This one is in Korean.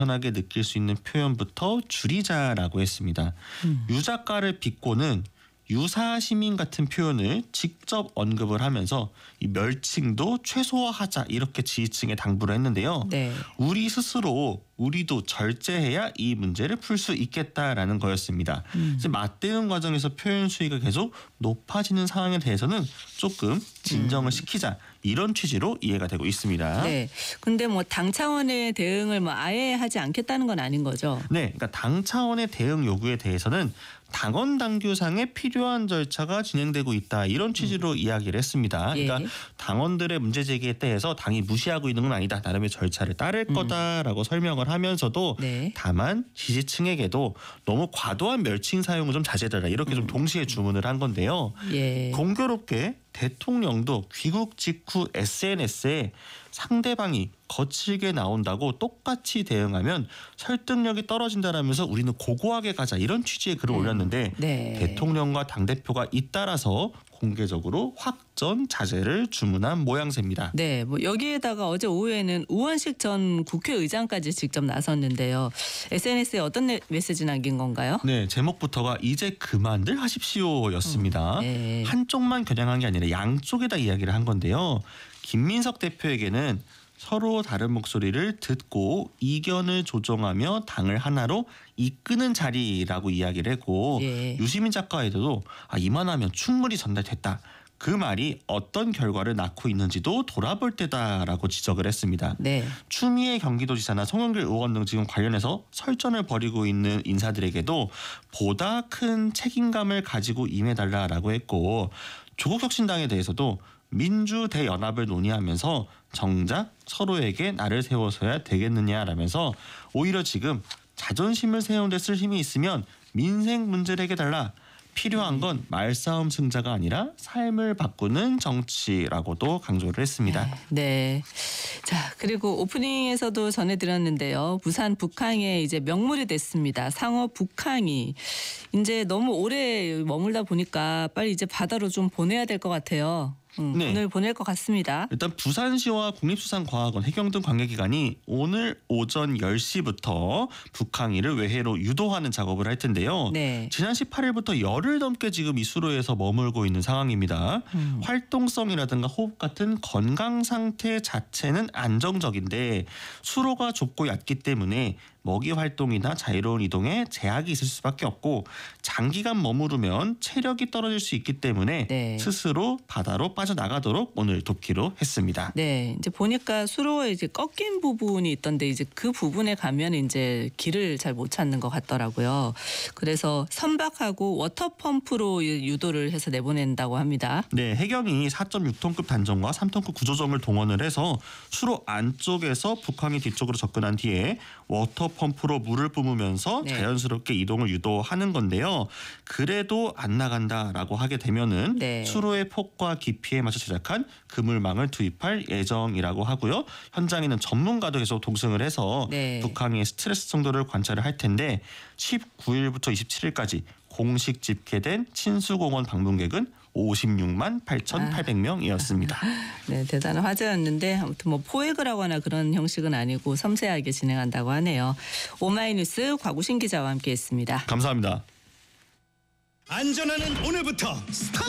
편하게 느낄 수 있는 표현부터 줄이자라고 했습니다. 유작가를 빚고는 유사시민 같은 표현을 직접 언급을 하면서 이 멸칭도 최소화하자 이렇게 지지층에 당부를 했는데요. 네. 우리 스스로 우리도 절제해야 이 문제를 풀 수 있겠다라는 거였습니다. 이제 맞대응 과정에서 표현 수위가 계속 높아지는 상황에 대해서는 조금 진정을 시키자 이런 취지로 이해가 되고 있습니다. 네. 근데 뭐 당 차원의 대응을 뭐 아예 하지 않겠다는 건 아닌 거죠. 네, 그러니까 당 차원의 대응 요구에 대해서는 당원 당규상에 필요한 절차가 진행되고 있다 이런 취지로 이야기를 했습니다. 그러니까 예. 당원들의 문제 제기에 대해서 당이 무시하고 있는 건 아니다. 나름의 절차를 따를 거다라고 설명을 하면서도 네. 다만 지지층에게도 너무 과도한 멸칭 사용을 좀 자제해달라 이렇게 좀 동시에 주문을 한 건데요. 예. 공교롭게 대통령도 귀국 직후 SNS에 상대방이 거칠게 나온다고 똑같이 대응하면 설득력이 떨어진다라면서 우리는 고고하게 가자 이런 취지의 글을 올렸는데 네. 대통령과 당대표가 잇따라서 공개적으로 확전 자제를 주문한 모양새입니다. 네, 뭐 여기에다가 어제 오후에는 우원식 전 국회의장까지 직접 나섰는데요. SNS에 어떤 메시지 남긴 건가요? 네, 제목부터가 이제 그만들 하십시오였습니다. 네. 한쪽만 겨냥한 게 아니라 양쪽에다 이야기를 한 건데요. 김민석 대표에게는 서로 다른 목소리를 듣고 이견을 조정하며 당을 하나로 이끄는 자리라고 이야기를 했고 예. 유시민 작가에게도 이만하면 충분히 전달됐다. 그 말이 어떤 결과를 낳고 있는지도 돌아볼 때다라고 지적을 했습니다. 네. 추미애 경기도지사나 송영길 의원 등 지금 관련해서 설전을 벌이고 있는 인사들에게도 보다 큰 책임감을 가지고 임해달라라고 했고 조국혁신당에 대해서도 민주대연합을 논의하면서 정작 서로에게 날을 세워서야 되겠느냐라면서 오히려 지금 자존심을 세우는 데 쓸 힘이 있으면 민생 문제를 해결달라. 필요한 건 말싸움 승자가 아니라 삶을 바꾸는 정치라고도 강조를 했습니다. 네. 자, 그리고 오프닝에서도 전해드렸는데요. 부산 북항에 이제 명물이 됐습니다. 상어 북항이. 이제 너무 오래 머물다 보니까 빨리 이제 바다로 좀 보내야 될 것 같아요. 네. 오늘 보낼 것 같습니다. 일단 부산시와 국립수산과학원, 해경 등 관계기관이 오늘 오전 10시부터 북항이를 외해로 유도하는 작업을 할 텐데요. 네. 지난 18일부터 열흘 넘게 지금 이 수로에서 머물고 있는 상황입니다. 활동성이라든가 호흡 같은 건강 상태 자체는 안정적인데 수로가 좁고 얕기 때문에 먹이 활동이나 자유로운 이동에 제약이 있을 수밖에 없고 장기간 머무르면 체력이 떨어질 수 있기 때문에 네. 스스로 바다로 빠져나가도록 오늘 돕기로 했습니다. 네, 이제 보니까 수로에 이제 꺾인 부분이 있던데 이제 그 부분에 가면 이제 길을 잘 못 찾는 것 같더라고요. 그래서 선박하고 워터펌프로 유도를 해서 내보낸다고 합니다. 네, 해경이 4.6톤급 단정과 3톤급 구조정을 동원을 해서 수로 안쪽에서 북항이 뒤쪽으로 접근한 뒤에 워터펌프로 물을 뿜으면서 네. 자연스럽게 이동을 유도하는 건데요. 그래도 안 나간다라고 하게 되면은 네. 수로의 폭과 깊이에 맞춰 제작한 그물망을 투입할 예정이라고 하고요. 현장에는 전문가도 계속 동승을 해서 네. 북항의 스트레스 정도를 관찰을 할 텐데 19일부터 27일까지 공식 집계된 친수공원 방문객은 56만 8,800명이었습니다. 네, 대단한 화제였는데 아무튼 뭐 포획을 하거나 그런 형식은 아니고 섬세하게 진행한다고 하네요. 오마이뉴스 곽우신 기자와 함께했습니다. 감사합니다. 안전하는 오늘부터 스타트!